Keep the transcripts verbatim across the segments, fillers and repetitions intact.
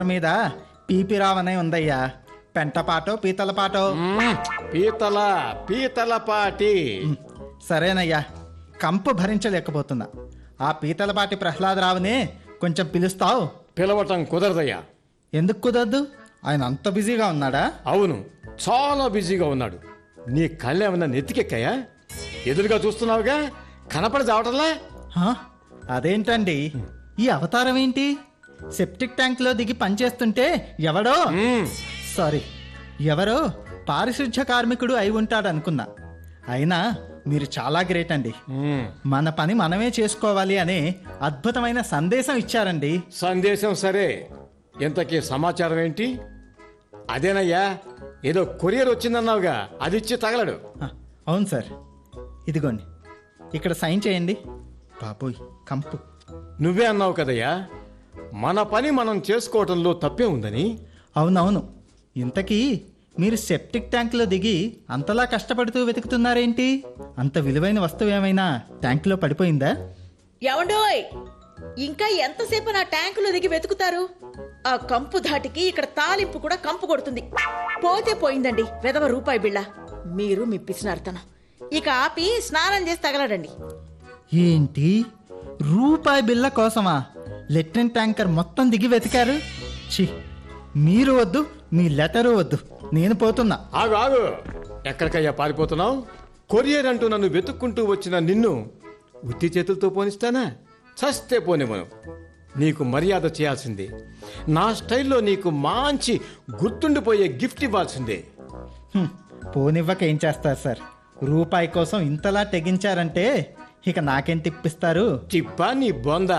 మీద పీపిరావనే ఉందయ్యా. పెంటపాటో పీతలపాటో. పీతల పీతలపాటి. సరేనయ్యా, కంపు భరించలేకపోతున్నా. ఆ పీతలపాటి ప్రహ్లాదరావునే కొంచెం పిలుస్తావు? పిలవటం కుదరదయ్యా. ఎందుకు కుదరదు? ఆయన అంత బిజీగా ఉన్నాడా? అవును, చాలా బిజీగా ఉన్నాడు. నీ కళ్ళేమన్నా నెత్తికెక్కాయా? ఎదురుగా చూస్తున్నావుగా, కనపడి చావటంలా. హా? అదేంటండి, ఈ అవతారం ఏంటి? సెప్టిక్ ట్యాంక్లో దిగి పనిచేస్తుంటే ఎవడో సారీ ఎవరో పారిశుధ్య కార్మికుడు అయి ఉంటాడు అనుకున్నా. అయినా మీరు చాలా గ్రేట్ అండి. మన పని మనమే చేసుకోవాలి అనే అద్భుతమైన సందేశం ఇచ్చారండి. సందేశం సరే, ఇంతకీ సమాచారం ఏంటి? అదేనయ్యా, ఏదో కొరియర్ వచ్చిందన్నావుగా, అది ఇచ్చి తగలడు. ఆ, అవును సార్, ఇదిగోండి, ఇక్కడ సైన్ చేయండి. బాబోయ్, కంపు. నువ్వే అన్నావు కదయ్యా, మన పని మనం చేసుకోవటంలో తప్పే ఉందని. అవునవును. ఇంతకీ మీరు సెప్టిక్ ట్యాంక్లో దిగి అంతలా కష్టపడుతూ వెతుకుతున్నారేంటి? అంత విలువైన వస్తువు ఏమైనా ట్యాంకులో పడిపోయిందా? ఎవండోయ్, ఇంకా ఎంతసేపు నా ట్యాంకులో దిగి వెతుకుతారు? ఆ కంపు ధాటికి ఇక్కడ తాలింపు కూడా కంపు కొడుతుంది. పోతే పోయిందండి వెదవ రూపాయి బిళ్ళ. మీరు మీ పిసినారుతనం. ఇక ఆపి స్నానం చేసి తగలడండి. ఏంటి, రూపాయి బిళ్ళ కోసమా లెట్రిన్ ట్యాంకర్ మొత్తం దిగి వెతికారు? ఛీ, మీరు వద్దు, మీ లెటరు వద్దు, నేను పోతున్నా. ఆగు ఆగు, ఎక్కడికయ్యా పారిపోతున్నావు? కొరియర్ అంటూ నన్ను వెతుక్కుంటూ వచ్చిన నిన్ను ఉత్తి చేతులతో పోనిస్తానా? చస్తే పోనివ్వను. నీకు మర్యాద చేయాల్సిందే. నా స్టైల్లో నీకు మంచి గుర్తుండిపోయే గిఫ్ట్ ఇవ్వాల్సిందే. హ్మ్, పోనివ్వక ఏం చేస్తారు సార్? రూపాయి కోసం ఇంతలా తెగించారంటే ఇక నాకేం తిప్పిస్తారు? తిప్పా నీ బొంద.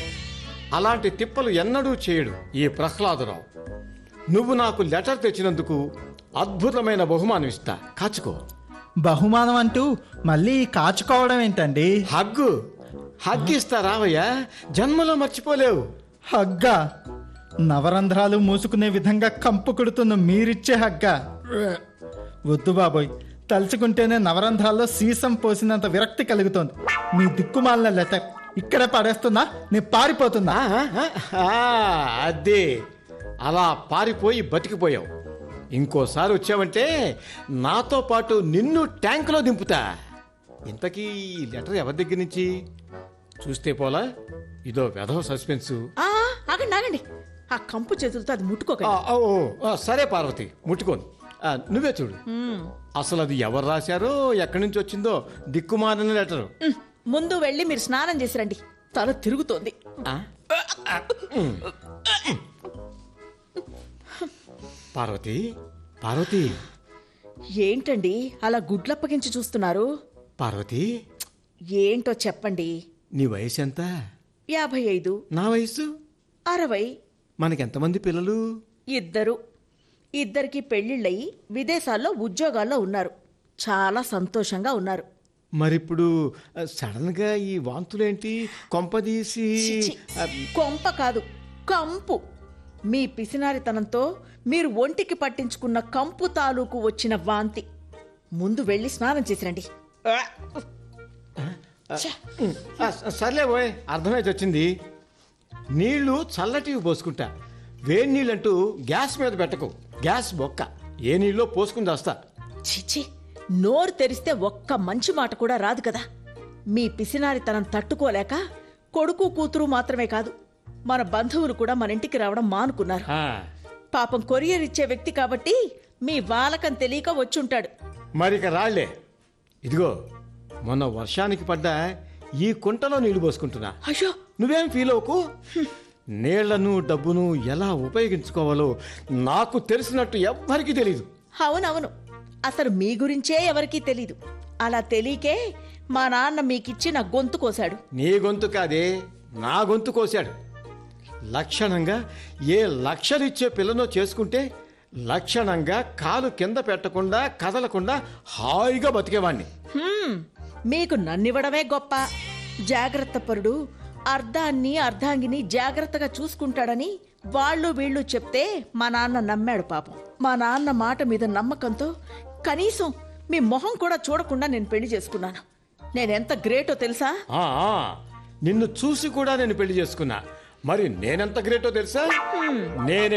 అలాంటి తిప్పలు ఎన్నడూ చేయడు ఈ ప్రహ్లాదరావు. నువ్వు నాకు లెటర్ తెచ్చినందుకు అద్భుతమైన బహుమానం ఇస్తా, కాచుకో. బహుమానం అంటూ మళ్ళీ కాచుకోవడం ఏంటండి? హగ్గు హగ్గు ఇస్తా రావయ్యా, జన్మలో మర్చిపోలేవు. హగ్గా? నవరంధ్రాలు మూసుకునే విధంగా కంపు కొడుతున్న మీరిచ్చే హగ్గా? వద్దు బాబోయ్, తలుచుకుంటేనే నవరంధ్రాల్లో సీసం పోసినంత విరక్తి కలుగుతోంది. మీ దిక్కుమాలిన లెటర్ ఇక్కడే పడేస్తున్నా, నేను పారిపోతున్నా. అదే, అలా పారిపోయి బతికిపోయావు. ఇంకోసారి వచ్చావంటే నాతో పాటు నిన్ను ట్యాంకులో దింపుతా. ఇంతకీ ఈ లెటర్ ఎవరి దగ్గర నుంచి? చూస్తే పోలా, ఇదో వెధవ సస్పెన్స్. ఆ ఆగండి ఆగండి, ఆ కంపు చేతులతో అది ముట్టుకోకండి. ఆ, ఓ, ఓ, సరే పార్వతి, ముట్టుకోను. ఆ, నువ్వే చూడు, అసలు అది ఎవరు రాశారో, ఎక్కడి నుంచి వచ్చిందో దిక్కుమాలిన లెటరు. ఉమ్, ముందు వెళ్ళి మీరు స్నానం చేసి రండి, తల తిరుగుతోంది. ఆ? పార్వతి పార్వతి ఏంటండి అలా గుడ్లప్పగించి చూస్తున్నారు? పార్వతి, ఏంటో చెప్పండి. నీ వయసు ఎంత? యాభై ఐదు. నా వయసు అరవై. మనకెంతమంది పిల్లలు? ఇద్దరు. ఇద్దరికి పెళ్లిళ్ళయి విదేశాల్లో ఉద్యోగాల్లో ఉన్నారు. చాలా సంతోషంగా ఉన్నారు. మరిప్పుడు సడన్ గా ఈ వాంతులేంటి? కొంపదీసి చిచి, కొంప కాదు, కంపు. మీ పిసినారితనంతో మీరు ఒంటికి పట్టించుకున్న కంపు తాలూకు వచ్చిన వాంతి. ముందు వెళ్ళి స్నానం చేసిరండి. సర్లే పోయ్, అర్థమైతే వచ్చింది. నీళ్లు చల్లటివి పోసుకుంటా, వేడి నీళ్ళంటూ గ్యాస్ మీద పెట్టకు. గ్యాస్ బొక్క. ఏ నీళ్ళో పోసుకుని వస్తా. చిచి, నోరు తెరిస్తే ఒక్క మంచి మాట కూడా రాదు కదా. మీ పిసినారితనం తట్టుకోలేక కొడుకు కూతురు మాత్రమే కాదు, మన బంధువులు కూడా మన ఇంటికి రావడం మానుకున్నారు. పాపం కొరియర్ ఇచ్చే వ్యక్తి కాబట్టి మీ వాలకం తెలియక వచ్చుంటాడు. మరిక రాళ్లే. ఇదిగో, మొన్న వర్షానికి పడ్డా ఈ కుంటలో నీళ్లు పోసుకుంటున్నా. అయ్యో, నువ్వేం ఫీల్ అవ్వకు. నీళ్లను డబ్బును ఎలా ఉపయోగించుకోవాలో నాకు తెలిసినట్టు ఎవ్వరికీ తెలీదు. అవునవును, అసలు మీ గురించే ఎవరికీ తెలీదు. అలా తెలియకే మా నాన్న మీకిచ్చి నా గొంతు కోశాడు. నీ గొంతు కాదే, నా గొంతు కోశాడు. లక్షణంగా ఏ లక్షలిచ్చే పిల్లనో చేసుకుంటే లక్షణంగా కాలు కింద పెట్టకుండా కదలకుండా హాయిగా బతికేవాణ్ణి. హ్మ్, మీకు నన్నివ్వడమే గొప్ప. జాగ్రత్త పరుడు అర్ధాన్ని అర్ధాంగిని జాగ్రత్తగా చూసుకుంటాడని వాళ్ళు వీళ్ళు చెప్తే మా నాన్న నమ్మాడు. పాపం, మా నాన్న మాట మీద నమ్మకంతో కనీసం మీ మొహం కూడా చూడకుండా నేను పెళ్లి చేసుకున్నాను. నేనెంత గ్రేటో తెలుసా? నిన్ను చూసి కూడా నేను పెళ్లి చేసుకున్నా. మరి నేనెంత గ్రేటో తెలుసా? నేనే